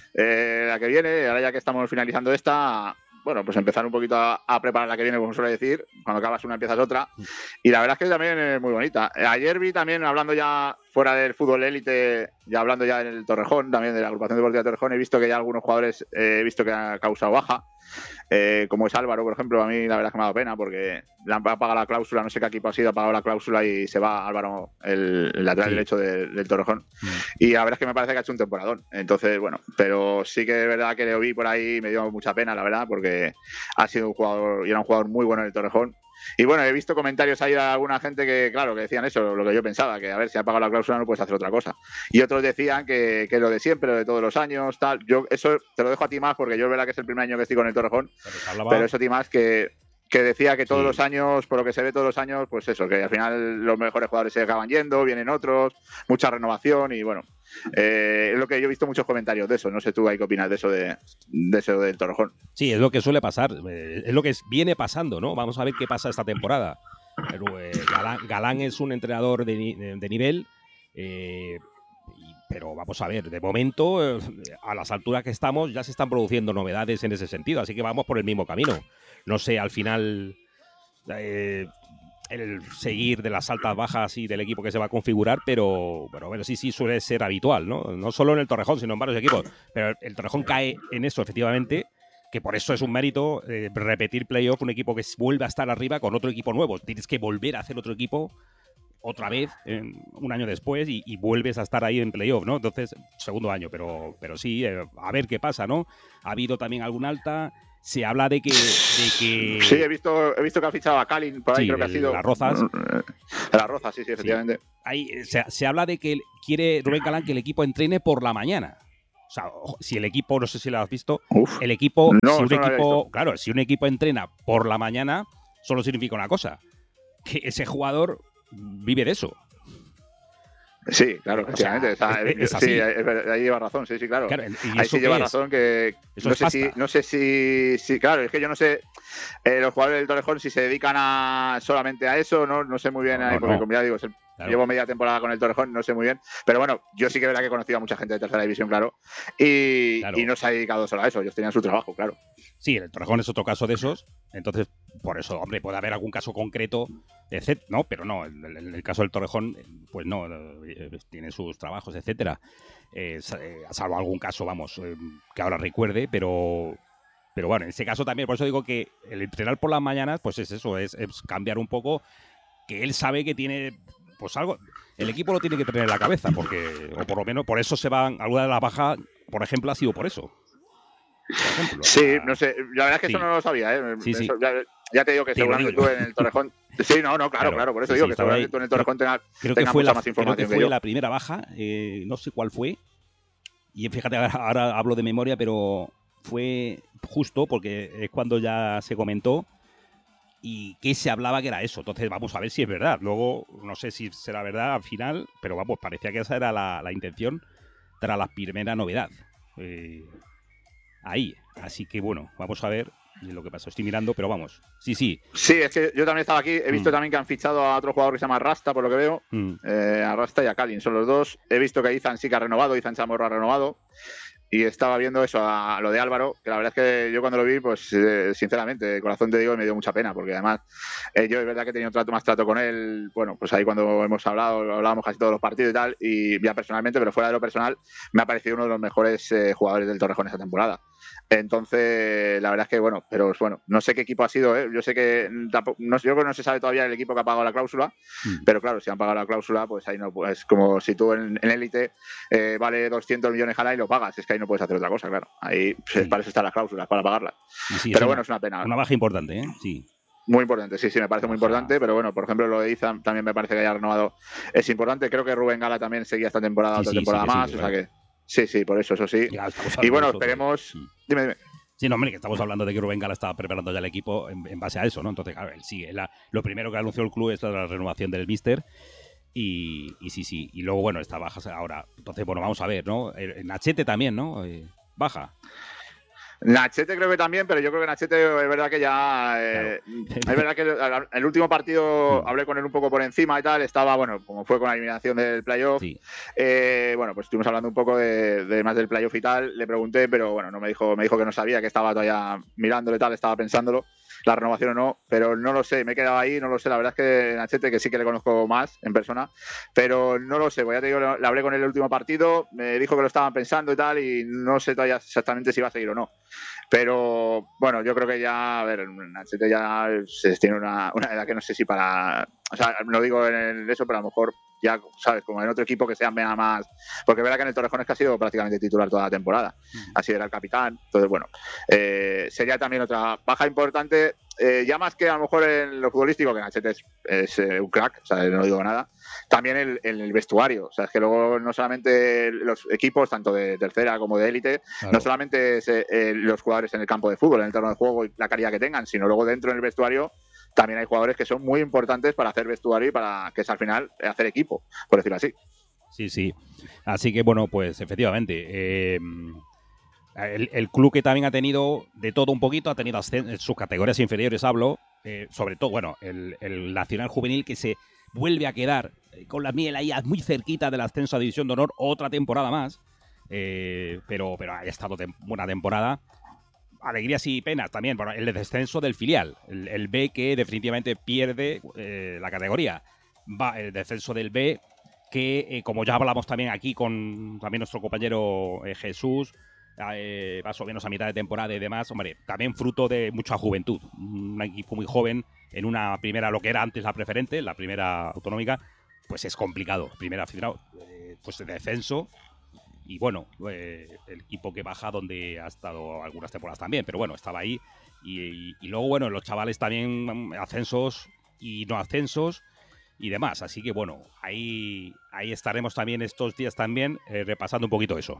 eh, la que viene, ahora ya que estamos finalizando esta, bueno, pues empezar un poquito a, a preparar la que viene, como suele decir, cuando acabas una empiezas otra, y la verdad es que también es muy bonita. Ayer vi también, hablando ya fuera del fútbol élite, ya hablando ya del Torrejón, también de la agrupación deportiva de Torrejón, he visto que ya algunos jugadores, eh, he visto que ha causado baja. Eh, como es Álvaro, por ejemplo, a mí la verdad es que me ha dado pena porque le han pagado la cláusula, no sé qué equipo ha sido, ha pagado la cláusula y se va Álvaro, el, el lateral sí. derecho de, del Torrejón. Mm. Y la verdad es que me parece que ha hecho un temporadón. Entonces, bueno, pero sí que es verdad que le vi por ahí, me dio mucha pena, la verdad, porque ha sido un jugador y era un jugador muy bueno en el Torrejón. Y bueno, he visto comentarios ahí de alguna gente que, claro, que decían eso, lo que yo pensaba, que a ver, si ha pagado la cláusula no puedes hacer otra cosa. Y otros decían que, que lo de siempre, lo de todos los años, tal. Yo eso te lo dejo a ti más, porque yo es verdad que es el primer año que estoy con el Torrejón, pero, pero eso a ti más que, que decía que todos sí. los años, por lo que se ve todos los años, pues eso, que al final los mejores jugadores se acaban yendo, vienen otros, mucha renovación y bueno, eh, es lo que yo he visto muchos comentarios de eso. No sé tú ahí qué opinas de eso de, de eso del Torrejón. Sí, es lo que suele pasar, es lo que viene pasando, ¿no? Vamos a ver qué pasa esta temporada. Pero, eh, Galán, Galán es un entrenador de, de, de nivel, eh, y, pero vamos a ver, de momento, eh, a las alturas que estamos, ya se están produciendo novedades en ese sentido, así que vamos por el mismo camino. No sé, al final, eh, el seguir de las altas bajas y del equipo que se va a configurar, pero, pero bueno, sí, sí suele ser habitual, ¿no? No solo en el Torrejón, sino en varios equipos. Pero el Torrejón cae en eso, efectivamente, que por eso es un mérito eh, repetir playoff, un equipo que vuelve a estar arriba con otro equipo nuevo. Tienes que volver a hacer otro equipo otra vez en, un año después y, y vuelves a estar ahí en playoff, ¿no? Entonces, segundo año, pero, pero sí, eh, a ver qué pasa, ¿no? Ha habido también algún alta, se habla de que... De que sí, he visto, he visto que ha fichado a Kalin, por ahí sí, creo que ha sido... las Rozas. De las Rozas, sí, sí, efectivamente. Sí. Ahí, se, se habla de que quiere Rubén Galán que el equipo entrene por la mañana. O sea, si el equipo, no sé si lo has visto, Uf, el equipo, no, si un eso no lo había equipo, visto. claro, si un equipo entrena por la mañana, solo significa una cosa, que ese jugador vive de eso. Sí, claro, efectivamente. O sea, o sea, es, es sí, así. ahí lleva razón, sí, sí, claro. claro ¿y ahí sí lleva es? razón que eso no es sé pasta. si, no sé si, si, claro, es que yo no sé eh, los jugadores del Torrejón si se dedican a solamente a eso, no, no sé muy bien, no, ahí, no, porque no. como ya digo, es el, claro. llevo media temporada con el Torrejón, no sé muy bien, pero bueno, yo sí que verdad que he conocido a mucha gente de tercera división, claro, y, claro. y no se ha dedicado solo a eso, ellos tenían su trabajo, claro. Sí, el Torrejón es otro caso de esos, entonces por eso, hombre, puede haber algún caso concreto, etcétera, no, pero no, en el, el, el caso del Torrejón, pues no, eh, tiene sus trabajos, etcétera. Eh, salvo algún caso, vamos, eh, que ahora recuerde, pero pero bueno, en ese caso también, por eso digo que el entrenar por las mañanas, pues es eso, es, es cambiar un poco, que él sabe que tiene, pues algo, el equipo lo tiene que tener en la cabeza, porque, o por lo menos por eso se van, alguna de las bajas, por ejemplo, ha sido por eso. Por ejemplo, sí, o sea, no sé, la verdad es que sí. eso no lo sabía, ¿eh? Sí, sí. Eso, ya, ya, te digo que sí, seguramente digo tú en el Torrejón. Sí, no, no, claro, claro, claro por eso sí, digo sí, que seguramente tú en el Torrejón tengas creo tenga que fue mucha la, más información. Creo que, que fue yo. la primera baja, eh, no sé cuál fue. Y fíjate, ahora, ahora hablo de memoria, pero fue justo porque es cuando ya se comentó y que se hablaba que era eso. Entonces vamos a ver si es verdad. Luego no sé si será verdad al final, pero vamos, parecía que esa era la, la intención tras la primera novedad. Eh, ahí. Así que bueno, vamos a ver lo que pasa. Estoy mirando, pero vamos. Sí, sí. Sí, es que yo también estaba aquí. He visto mm. también que han fichado a otro jugador que se llama Rasta, por lo que veo. Mm. Eh, a Rasta y a Kalin, son los dos. He visto que Izan sí que ha renovado, Izan Chamorro ha renovado. Y estaba viendo eso, a lo de Álvaro, que la verdad es que yo cuando lo vi, pues eh, sinceramente, de corazón te digo, me dio mucha pena, porque además eh, yo es verdad que he tenido un trato más trato con él, bueno, pues ahí cuando hemos hablado, hablábamos casi todos los partidos y tal, y ya personalmente, pero fuera de lo personal, me ha parecido uno de los mejores eh, jugadores del Torrejón esta temporada. Entonces, la verdad es que, bueno, pero bueno, no sé qué equipo ha sido, ¿eh? Yo sé que, no, yo creo que no se sabe todavía el equipo que ha pagado la cláusula, mm. pero claro, si han pagado la cláusula, pues ahí no, pues como si tú en élite eh, vale doscientos millones al año y lo pagas, es que ahí no puedes hacer otra cosa, claro. Ahí pues, sí. para eso están las cláusulas, para pagarlas. Sí, sí, pero es bueno, una, es una pena. Una baja importante, ¿eh? Sí. Muy importante, sí, sí, me parece muy importante, pero bueno, por ejemplo, lo de Izan también me parece que haya renovado. Es importante, creo que Rubén Gala también seguía esta temporada, sí, otra sí, temporada sí, más, sí, o sea que sí, sí, por eso, eso sí. Y bueno, esperemos. Mm. Dime, dime. Sí, no, hombre, que estamos hablando de que Rubén Gala estaba preparando ya el equipo en, en base a eso, ¿no? Entonces, claro, él sigue. La, lo primero que anunció el club es la renovación del míster. Y, y sí, sí. Y luego, bueno, está baja ahora. Entonces, bueno, vamos a ver, ¿no? El Nachete también, ¿no? Eh, baja. Nachete creo que también, pero yo creo que Nachete es verdad que ya... Eh, claro. Es verdad que el último partido hablé con él un poco por encima y tal, estaba, bueno, como fue con la eliminación del playoff, sí. eh, bueno, pues estuvimos hablando un poco de, de más del playoff y tal, le pregunté, pero bueno, no me dijo, me dijo que no sabía, que estaba todavía mirándolo y tal, estaba pensándolo, la renovación o no, pero no lo sé, me he quedado ahí, no lo sé, la verdad es que Nachete, que sí que le conozco más en persona, pero no lo sé, pues ya te digo, le hablé con él el último partido, me dijo que lo estaban pensando y tal, y no sé todavía exactamente si va a seguir o no. Pero bueno, yo creo que ya, a ver, Nachete ya se tiene una, una edad que no sé si para, o sea, lo digo en el, eso, pero a lo mejor ya, ¿sabes? Como en otro equipo que sea más, porque es verdad que en el Torrejón es que ha sido prácticamente titular toda la temporada, mm. así era el capitán, entonces bueno, eh, sería también otra baja importante, eh, ya más que a lo mejor en lo futbolístico, que Nachete es, es eh, un crack, o sea, no digo nada, también en el, el vestuario, o sea, es que luego no solamente los equipos, tanto de tercera como de élite, claro. no solamente es, eh, los jugadores en el campo de fútbol, en el terreno de juego y la calidad que tengan, sino luego dentro en el vestuario también hay jugadores que son muy importantes para hacer vestuario y para que es al final hacer equipo, por decirlo así. Sí, sí. Así que bueno, pues efectivamente, eh, el, el club que también ha tenido de todo un poquito, ha tenido sus categorías inferiores, hablo, eh, sobre todo, bueno, el, el Nacional Juvenil que se vuelve a quedar con la miel ahí muy cerquita del ascenso a División de Honor, otra temporada más, eh, pero, pero ha estado tem buena temporada. Alegrías y penas también, bueno, el descenso del filial, el, el B que definitivamente pierde eh, la categoría. Va el descenso del B que, eh, como ya hablamos también aquí con también nuestro compañero eh, Jesús, eh, más o menos a mitad de temporada y demás, hombre, también fruto de mucha juventud. Un equipo muy joven en una primera, lo que era antes la preferente, la primera autonómica, pues es complicado. Primer aficionado, eh, pues de descenso. Y bueno, eh, el equipo que baja donde ha estado algunas temporadas también, pero bueno, estaba ahí. Y, y, y luego, bueno, los chavales también ascensos y no ascensos y demás. Así que bueno, ahí, ahí estaremos también estos días también eh, repasando un poquito eso.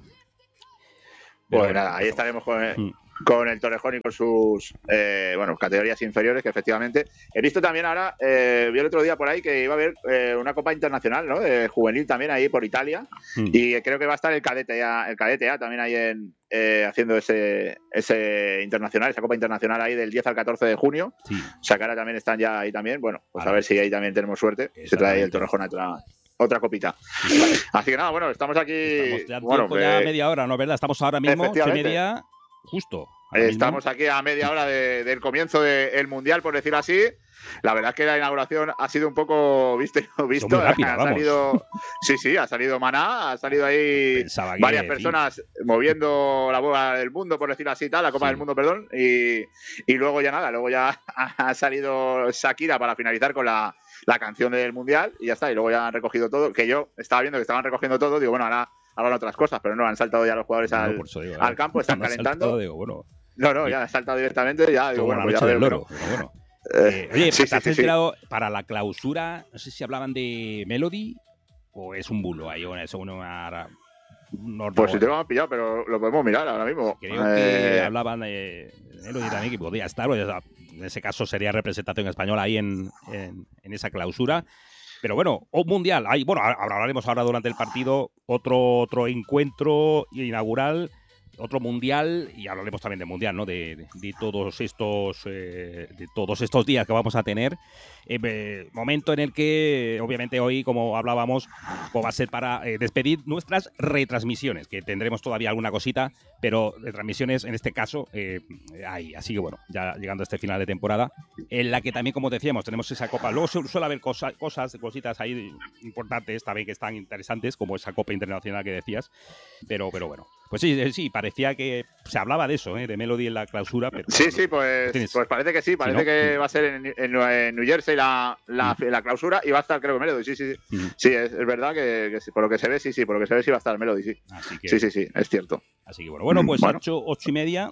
Pues bueno, nada, ahí estaremos con el, mm. con el Torrejón y con sus eh, bueno, categorías inferiores, que efectivamente. He visto también ahora, eh, vi el otro día por ahí que iba a haber eh, una Copa Internacional, ¿no? De juvenil también ahí por Italia. Mm. Y creo que va a estar el cadete ya, el cadete ya también ahí en eh, haciendo ese, ese internacional, esa Copa Internacional ahí del diez al catorce de junio. Sí. O sea que ahora también están ya ahí también. Bueno, pues a ver si ahí también tenemos suerte. Se trae el Torrejón a otra. Otra copita. Así que nada, bueno, estamos aquí. Estamos ya, bueno, que... ya media hora, ¿no? ¿Verdad? Estamos ahora mismo, ocho y media, justo. Estamos aquí a media hora de, del comienzo del Mundial, por decirlo así. La verdad es que la inauguración ha sido un poco, viste, visto. Muy rápida, ha vamos. salido, sí, sí, ha salido Maná, ha salido ahí que, varias personas sí. moviendo la bola del mundo, por decirlo así, tal, la Copa sí. del Mundo, perdón. Y, y luego ya nada, luego ya ha salido Shakira para finalizar con la, la canción del Mundial y ya está. Y luego ya han recogido todo, que yo estaba viendo que estaban recogiendo todo, digo, bueno, ahora hablan otras cosas, pero no, han saltado ya los jugadores no, al, digo, al campo, están no calentando. Saltado, digo, bueno. No, no, ya han saltado directamente, ya digo, bueno, pues ya del loro, pero bueno. Eh, oye, sí, ¿te has sí, enterado sí. para la clausura? No sé si hablaban de Melody o es un bulo ahí, o es una, una pues si te lo han pillado, pero lo podemos mirar ahora mismo. Creo eh... que hablaban de Melody también, que podría estar, o sea, en ese caso sería representación española ahí en, en, en esa clausura. Pero bueno, o mundial, hay, bueno, hablaremos ahora durante el partido, otro, otro encuentro inaugural. Otro mundial, y hablaremos también de mundial, ¿no? De, de, de todos estos eh, de todos estos días que vamos a tener. Eh, momento en el que, obviamente, hoy, como hablábamos, pues va a ser para eh, despedir nuestras retransmisiones, que tendremos todavía alguna cosita, pero retransmisiones en este caso eh, hay. Así que bueno, ya llegando a este final de temporada, en la que también, como decíamos, tenemos esa copa. Luego su, suele haber cosa, cosas, cositas ahí importantes también que están interesantes, como esa copa internacional que decías, pero, pero bueno. Pues sí, sí, parecía que se hablaba de eso, ¿eh? De Melody en la clausura. Pero sí, sí, pues, pues parece que sí, parece ¿sí, no? que va a ser en, en, en New Jersey la, la, mm. la clausura y va a estar, creo que Melody, sí, sí, sí. Mm. Sí, es, es verdad que, que por lo que se ve, sí, sí, por lo que se ve sí va a estar Melody, sí. Así que, sí, sí, sí, es cierto. Así que bueno, bueno, pues bueno. Ocho, ocho y media,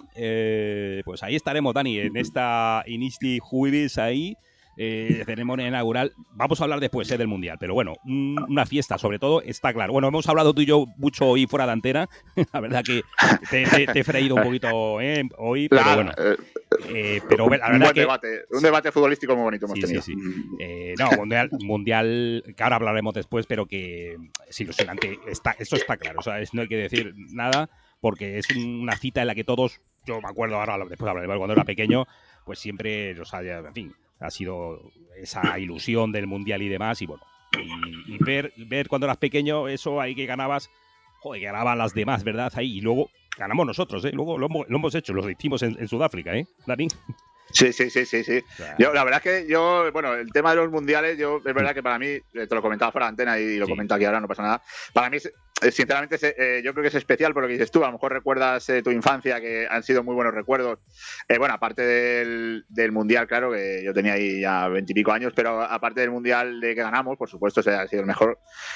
eh, pues ahí estaremos, Dani, en esta Inisti jueves ahí. Eh, ceremonia inaugural. Vamos a hablar después eh, del Mundial, pero bueno, una fiesta sobre todo, está claro. Bueno, hemos hablado tú y yo mucho hoy fuera de antena. La verdad que te, te, te he freído un poquito eh, hoy, pero la, bueno. Eh, pero la verdad un buen que, debate, un debate futbolístico muy bonito hemos sí, tenido. Sí, sí. Eh, no, mundial, mundial, que ahora hablaremos después, pero que es ilusionante. Está, eso está claro, o sea, es, no hay que decir nada, porque es una cita en la que todos, yo me acuerdo ahora, después hablaremos, cuando era pequeño, pues siempre, o sea, en fin, ha sido esa ilusión del Mundial y demás, y bueno, y, y ver, ver cuando eras pequeño eso ahí que ganabas, joder, que ganaban las demás, ¿verdad? Ahí, y luego ganamos nosotros, ¿eh? Luego lo hemos, lo hemos hecho, lo hicimos en, en Sudáfrica, ¿eh, Dani? Sí, sí, sí, sí, sí. Claro. Yo, la verdad es que yo, bueno, el tema de los mundiales, yo es verdad que para mí, te lo comentaba fuera de antena y lo sí. comento aquí ahora, no pasa nada. Para mí, sinceramente, eh, yo creo que es especial por lo que dices tú. A lo mejor recuerdas eh, tu infancia, que han sido muy buenos recuerdos. Eh, bueno, aparte del, del mundial, claro, que yo tenía ahí ya veintipico años, pero aparte del mundial de que ganamos, por supuesto, ese ha sido el mejor.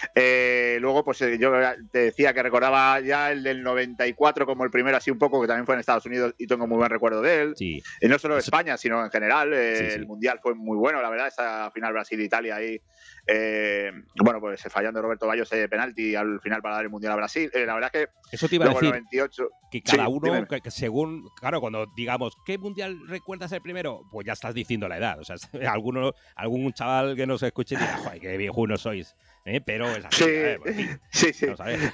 Eh, luego, pues yo te decía que recordaba ya el del noventa y cuatro como el primero, así un poco, que también fue en Estados Unidos y tengo muy buen recuerdo de él. Sí. Y no solo de España, sino en general. Eh, sí, sí. El mundial fue muy bueno, la verdad, esa final Brasil-Italia ahí. Eh, bueno, pues fallando Roberto Bayo ese penalti al final para dar el mundial a Brasil. Eh, la verdad es que eso te iba a decir, noventa y ocho, que cada sí, uno, que, que según, claro, cuando digamos, ¿qué mundial recuerdas el primero? Pues ya estás diciendo la edad. O sea, alguno, algún chaval que nos escuche dirá, joder, qué viejunos sois. ¿Eh? Pero es así, sí, ¿eh? Pues, sí, sí, sí.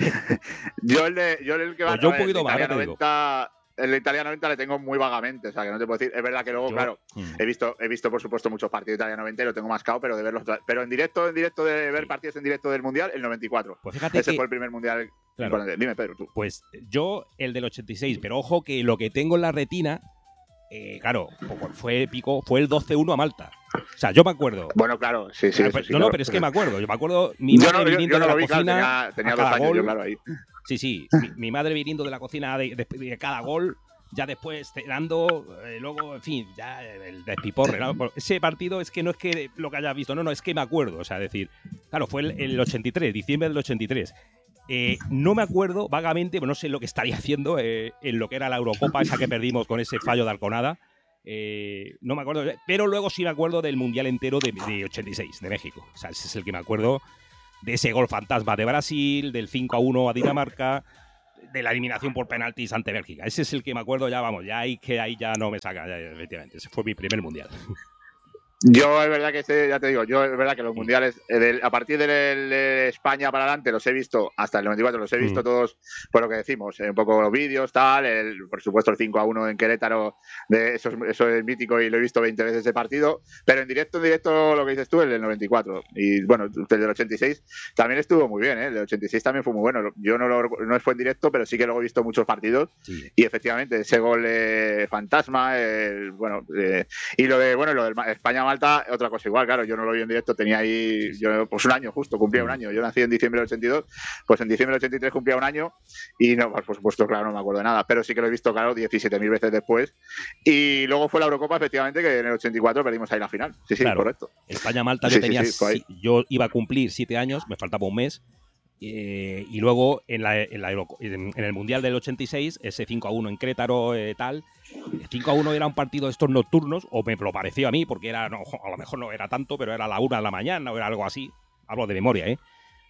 yo, el de, yo el que va pues yo un poquito más, noventa, el Italia noventa le tengo muy vagamente, o sea, que no te puedo decir. Es verdad que luego, yo, claro, mm. he visto, he visto por supuesto muchos partidos de Italia noventa y lo tengo más cao, pero de verlos, pero en directo, en directo de ver sí. partidos en directo del Mundial, el noventa y cuatro. Pues fíjate ese que, fue el primer Mundial. Claro, dime, Pedro, tú. Pues yo el del ochenta y seis, pero ojo que lo que tengo en la retina, eh, claro, fue épico, fue el doce uno a Malta. O sea, yo me acuerdo. Bueno, claro, sí, sí. Claro, eso, pero, sí no, claro. no, pero es que me acuerdo. Yo me acuerdo mi madre yo no, viniendo yo, yo de no la vi, cocina. Claro, tenía, tenía a dos cada años, gol. yo, claro, ahí. Sí, sí. Mi, mi madre viniendo de la cocina de, de, de cada gol. ya después cenando, eh, luego, en fin, ya el despiporre, ¿no? Ese partido es que no es que lo que hayas visto, no, no, es que me acuerdo, o sea, decir, claro, fue el, el ochenta y tres, diciembre del ochenta y tres. Eh, no me acuerdo vagamente, no sé lo que estaría haciendo eh, en lo que era la Eurocopa, esa que perdimos con ese fallo de Alconada. Eh, no me acuerdo, pero luego sí me acuerdo del Mundial entero de, de ochenta y seis, de México. O sea, ese es el que me acuerdo, de ese gol fantasma de Brasil, del cinco a uno a Dinamarca, de la eliminación por penaltis ante Bélgica. Ese es el que me acuerdo, ya vamos, ya ahí que ahí ya no me saca, ya, efectivamente. Ese fue mi primer Mundial. Yo es verdad que este, ya te digo, yo es verdad que los mundiales, eh, del, a partir del de España para adelante los he visto, hasta el noventa y cuatro los he visto mm. todos, por lo que decimos, eh, un poco los vídeos, tal, el, por supuesto el cinco a uno en Querétaro, de, eso, es, eso es mítico y lo he visto veinte veces ese partido, pero en directo, en directo lo que dices tú, el del noventa y cuatro, y bueno, el del ochenta y seis también estuvo muy bien, ¿eh? El del ochenta y seis también fue muy bueno, yo no, lo, no fue en directo, pero sí que luego he visto muchos partidos, sí. Y efectivamente ese gol eh, fantasma, eh, bueno, eh, y lo de, bueno, lo del España Malta, otra cosa igual, claro, yo no lo vi en directo, tenía ahí, yo pues un año justo, cumplía un año, yo nací en diciembre del ochenta y dos, pues en diciembre del ochenta y tres cumplía un año y no, pues, por supuesto, claro, no me acuerdo de nada, pero sí que lo he visto, claro, diecisiete mil veces después, y luego fue la Eurocopa, efectivamente, que en el ochenta y cuatro perdimos ahí la final, sí, sí, claro. Correcto. España-Malta yo sí, tenía, sí, sí, yo iba a cumplir siete años, me faltaba un mes, Eh, y luego en, la, en, la, en el Mundial del ochenta y seis, ese cinco a uno en Querétaro, eh, tal, el cinco a uno era un partido de estos nocturnos, o me lo pareció a mí, porque era no, a lo mejor no era tanto, pero era a la una de la mañana o era algo así, hablo de memoria, ¿eh?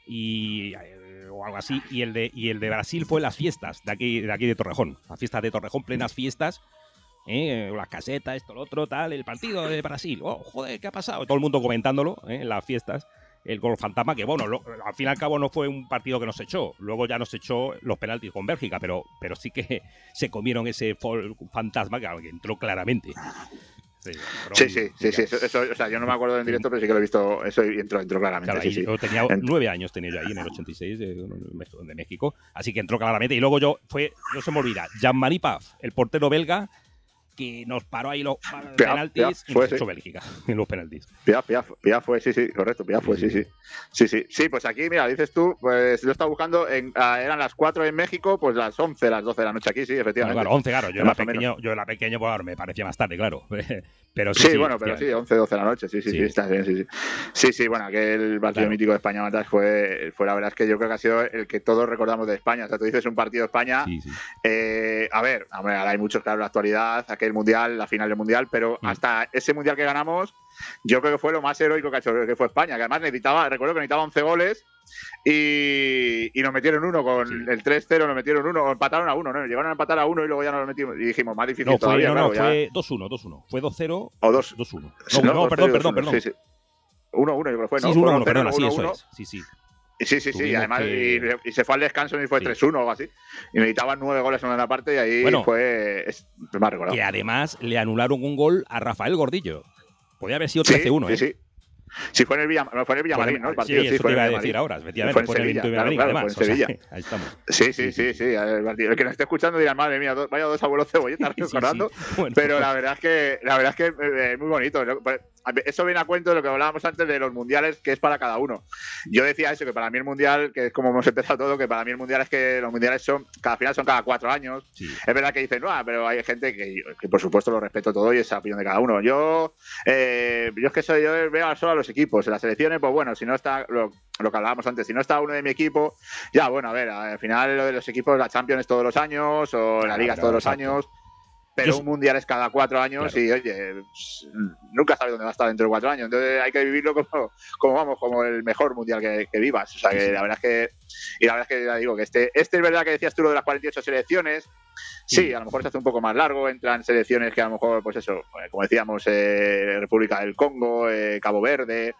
Y, eh, o algo así, y el, de, y el de Brasil fue las fiestas de aquí, de aquí de Torrejón, las fiestas de Torrejón, plenas fiestas, ¿eh? Las casetas, esto, lo otro, tal, el partido de Brasil, oh, joder, ¿qué ha pasado? Todo el mundo comentándolo, ¿eh? En las fiestas. El gol fantasma, que bueno, lo, al fin y al cabo no fue un partido que nos echó. Luego ya nos echó los penaltis con Bélgica, pero, pero sí que se comieron ese fantasma que, que entró claramente. Sí, sí, sí, sí, sí, eso, eso, o sea, yo no me acuerdo en directo, pero sí que lo he visto, eso entró, entró claramente. Claro, sí, sí. Yo tenía nueve años, tenía yo ahí en el ochenta y seis de, de México, así que entró claramente. Y luego yo, fue, no se me olvida, Jean-Marie Paf, el portero belga, que nos paró ahí los Piaf, penaltis Piaf, y nos fue, echó sí. Bélgica en los penaltis. Piaf, Piaf, Piaf fue, sí, sí, correcto, Piaf fue, sí, sí. Sí, sí, sí, pues aquí, mira, dices tú, pues lo estaba buscando, en, uh, eran las cuatro en México, pues las once, las doce de la noche aquí, sí, efectivamente. Bueno, claro, once, claro, yo era pequeño, yo era pequeño, pues me parecía más tarde, claro. Pero sí, sí, sí, bueno, pero sí, once, doce de la noche, sí, sí, sí, sí, está bien, sí, sí. Sí, sí, bueno, aquel partido claro. mítico de España-Malta fue, fue la verdad es que yo creo que ha sido el que todos recordamos de España. O sea, tú dices un partido de España, sí, sí. Eh, a ver, hombre, ahora hay muchos, claro, la actualidad, aquel mundial, la final del mundial, pero mm. hasta ese mundial que ganamos, yo creo que fue lo más heroico que ha hecho, que fue España, que además necesitaba, recuerdo que necesitaba once goles. Y, y nos metieron uno con sí. el tres cero, nos metieron uno, o empataron a uno, ¿no? Llegaron a empatar a uno y luego ya nos metimos. Y dijimos, más difícil no, fue, todavía. No, claro, no, ya. fue dos uno, dos uno. Fue dos cero o dos uno. No, no, no perdón, perdón, perdón. Sí, sí. uno uno, yo creo que fue, ¿no? Sí, uno uno, perdón, sí, eso es. Sí, sí. Sí, sí, sí, además, que... y, y se fue al descanso y fue sí. tres uno o algo así. Y necesitaban nueve goles en una parte y ahí bueno, fue. Es más recordado. Que además le anularon un gol a Rafael Gordillo. Podía haber sido trece uno, sí, ¿eh? Sí, sí. Sí, fue en el, Villa, fue en el Villamarín, ¿no? El partido, sí, eso sí, fue te iba a decir ahora, efectivamente. Fue en Sevilla, fue en claro, claro, además, fue en Sevilla. O sea, ahí estamos. Sí, sí, sí, sí. El, el que nos esté escuchando dirá, madre mía, dos, vaya dos abuelos cebolletas recordando. Sí, sí. Bueno, pero la verdad es que, la verdad es que es muy bonito. Eso viene a cuento de lo que hablábamos antes de los mundiales, que es para cada uno. Yo decía eso, que para mí el mundial, que es como hemos empezado todo, que para mí el mundial es que los mundiales son, cada final son cada cuatro años. Sí. Es verdad que dicen, no, pero hay gente que, que por supuesto lo respeto todo y es la opinión de cada uno. Yo, eh, yo es que soy, yo veo solo a los equipos, en las selecciones, pues bueno, si no está, lo, lo que hablábamos antes, si no está uno de mi equipo, ya bueno, a ver, al final lo de los equipos, la Champions todos los años, o la Liga todos los años. Pero yo, un mundial es cada cuatro años claro. Y, oye, pues, nunca sabes dónde va a estar dentro de cuatro años. Entonces hay que vivirlo como, como vamos, como el mejor mundial que, que vivas. O sea, que sí, sí. la verdad es que, y la verdad es que ya digo que este, este es verdad que decías tú lo de las cuarenta y ocho selecciones. Sí, sí, a lo mejor se hace un poco más largo, entran selecciones que a lo mejor, pues eso, como decíamos, eh, República del Congo, eh, Cabo Verde,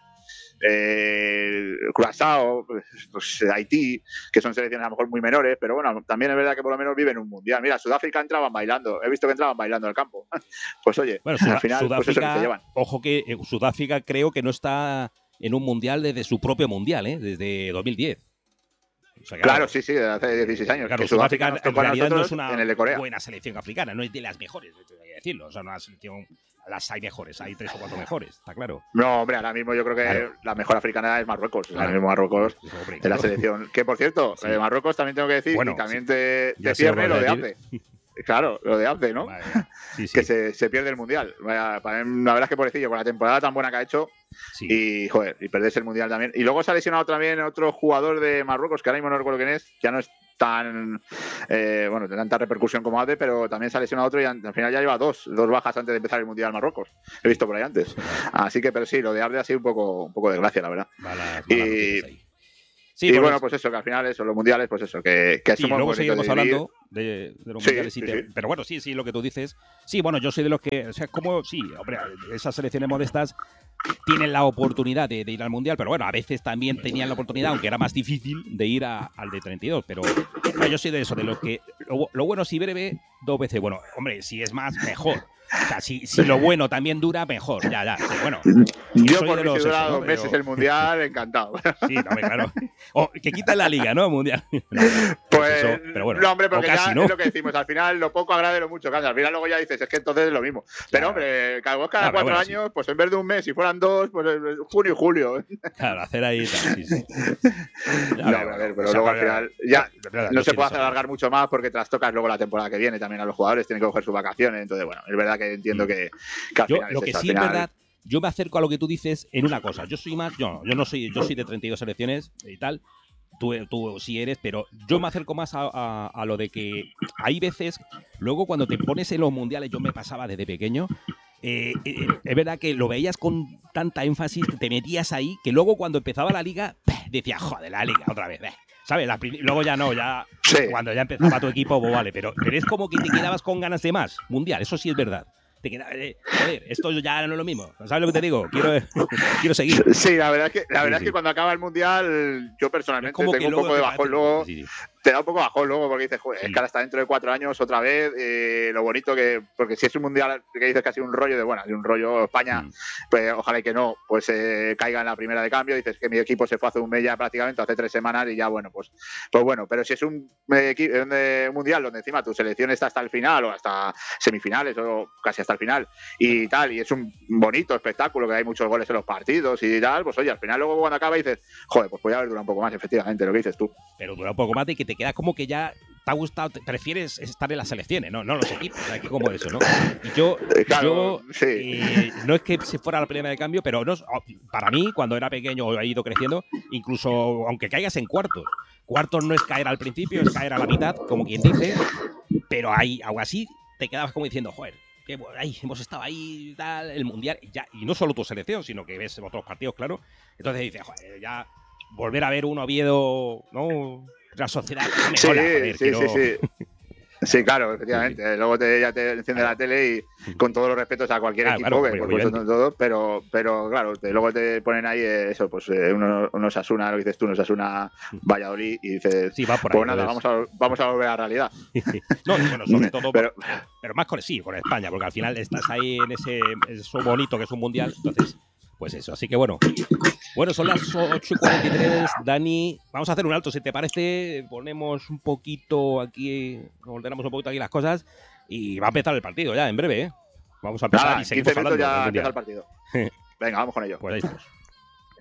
eh, Curazao, pues, Haití, que son selecciones a lo mejor muy menores, pero bueno, también es verdad que por lo menos viven un mundial. Mira, Sudáfrica entraban bailando, he visto que entraban bailando al campo. Pues oye, bueno, al final, Sudáfrica, pues eso que se llevan. Ojo que eh, Sudáfrica creo que no está en un mundial desde su propio mundial, ¿eh? Desde dos mil diez. O sea, claro, claro, sí, sí, desde hace dieciséis años. Claro, que Sudáfrica, Sudáfrica en realidad no es una en el de Corea. buena selección africana, no es de las mejores, hay que decirlo. O sea, una selección, las hay mejores, hay tres o cuatro mejores, está claro. No, hombre, ahora mismo yo creo que claro. la mejor africana es Marruecos. Claro. Ahora mismo Marruecos es hombre, claro. la selección. Que por cierto, sí. eh, Marruecos también tengo que decir, bueno, y también te, te cierne lo de Hace. claro, lo de Abde, ¿no? Vale, sí, sí. Que se, se pierde el Mundial. Vaya, para mí, la verdad es que pobrecillo, con la temporada tan buena que ha hecho, Sí. y joder, y perderse el Mundial también. Y luego se ha lesionado también otro jugador de Marruecos, que ahora mismo no recuerdo quién es, ya no es tan, eh, bueno, de tanta repercusión como Abde, pero también se ha lesionado otro y al final ya lleva dos, dos bajas antes de empezar el Mundial Marruecos. He visto por ahí antes. Así que, pero sí, lo de Abde ha sido un poco, un poco de desgracia, la verdad. Malas, malas y noticias ahí. Sí, y pues, bueno, pues eso, que al final eso, los mundiales, pues eso, que, que sí, somos luego bonitos seguiremos de vivir. hablando de, de los Sí, mundiales. y sí, te- sí. Pero bueno, sí, sí, lo que tú dices. Sí, bueno, yo soy de los que, o sea, como, sí, hombre, esas selecciones modestas tienen la oportunidad de, de ir al mundial, pero bueno, a veces también tenían la oportunidad, aunque era más difícil, de ir a- al de treinta y dos. Pero no, yo soy de eso, de los que lo, lo bueno si breve, dos veces bueno. Hombre, si es más, mejor. O sea, si, si lo bueno también dura, mejor. Ya, ya. Pero bueno, Yo soy por de mí si los dura eso, ¿no? dos meses Pero- el mundial, encantado. Sí, no, hombre, claro. O que quiten la liga, ¿no? Mundial. No, no, pues Pues, eso, pero bueno, no, hombre, porque o casi, ya ¿no? es lo que decimos. Al final, lo poco agrade lo mucho. Claro, al final, luego ya dices, es que entonces es lo mismo. Pero, Claro. hombre, cada, vos cada No, pero cuatro bueno, sí. años, pues en vez de un mes, si fueran dos, pues eh, junio y julio. Claro, hacer ahí tal, sí, sí. Ya, No, a ver, pero o sea, luego al para- final ya de verdad, no yo se soy de puede esos, hacer alargar mucho más porque trastocas luego la temporada que viene también a los jugadores, tienen que coger sus vacaciones. Entonces, bueno, es verdad que entiendo Mm. que, que al Yo, final lo es que eso. Al sí es final, verdad, yo me acerco a lo que tú dices en una cosa. Yo soy más, yo, yo no soy, yo soy de treinta y dos selecciones y tal. Tú, tú sí eres, pero yo me acerco más a, a- a lo de que hay veces, luego cuando te pones en los mundiales, yo me pasaba desde pequeño, eh, eh, es verdad que lo veías con tanta énfasis, que te metías ahí, que luego cuando empezaba la liga, peh, decías, joder, la liga, otra vez, eh". ¿Sabes? La prim- luego ya no, ya Sí. cuando ya empezaba tu equipo, pues vale, pero, pero es como que te quedabas con ganas de más, mundial, eso sí es verdad. Te queda, eh, joder, esto ya no es lo mismo. ¿Sabes lo que te digo? Quiero, quiero seguir. Sí, la verdad es que, la Sí, verdad sí. es que cuando acaba el mundial, yo Es personalmente como que tengo un luego poco de te bajón parece- luego. sí, sí. Te da un poco bajón luego porque dices, joder, es Mm. que ahora está dentro de cuatro años otra vez. Eh, lo bonito que, porque si es un mundial que dices que ha sido un rollo de, bueno, de un rollo España, Mm. pues ojalá y que no, pues eh, caiga en la primera de cambio. Dices que mi equipo se fue hace un mes ya prácticamente, hace tres semanas y ya, bueno, pues, pues bueno. Pero si es un, eh, equi- un, eh, mundial donde encima tu selección está hasta el final o hasta semifinales o casi hasta el final y tal, y es un bonito espectáculo que hay muchos goles en los partidos y tal, pues oye, al final luego cuando acaba dices, joder, pues podría haber durado un poco más, efectivamente, lo que dices tú. Pero dura un poco más de que te queda como que ya te ha gustado, te prefieres estar en las selecciones, no, no los equipos, o sea, que como eso, ¿no? Y yo, Eh, claro, yo sí. eh, no es que se fuera la primera de cambio, pero no, para mí, cuando era pequeño o he ido creciendo, incluso aunque caigas en cuartos, cuartos no es caer al principio, es caer a la mitad, como quien dice, pero ahí, aún así, te quedabas como diciendo, joder, que bueno, ahí, hemos estado ahí, tal, el mundial, y, ya, y no solo tu selección, sino que ves otros partidos, claro. Entonces dices, joder, ya volver a ver un Oviedo, ¿no? La sociedad, no me Sí, mola, joder, sí, quiero... sí, sí. Sí, claro, efectivamente. Luego te, ya te enciende la tele y con todos los respetos a cualquier Ah, equipo, claro, que hombre, por supuesto no obviamente. todo, pero, pero claro, te- luego te ponen ahí eh, eso, pues eh, unos, unos Asuna, lo que dices tú, unos Asuna Valladolid y dices, Sí, va por ahí. pues nada, vamos entonces- a, vamos a volver a la realidad. No, y bueno, sobre todo, Pero, pero más con, sí, con España, porque al final estás ahí en ese eso bonito que es un mundial, entonces, pues eso. Así que bueno, bueno, son las ocho y cuarenta y tres, Dani, vamos a hacer un alto, si te parece, ponemos un poquito aquí, ordenamos un poquito aquí las cosas y va a empezar el partido ya, en breve, ¿eh? Vamos a empezar nada, y seguimos quince minutos hablando del ya empieza mundial. el partido. Venga, vamos con ello. Pues ahí estamos.